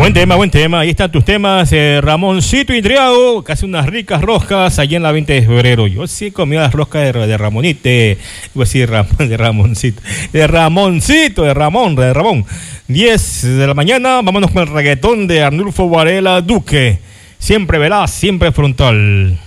Buen tema. Ahí están tus temas, Ramoncito y Triago, que hace unas ricas roscas allá en la 20 de febrero. Yo sí comí las roscas de Ramonite, iba a decir de Ramoncito, de Ramón. 10 de la mañana, vámonos con el reggaetón de Arnulfo Varela Duque. Siempre veraz, siempre frontal.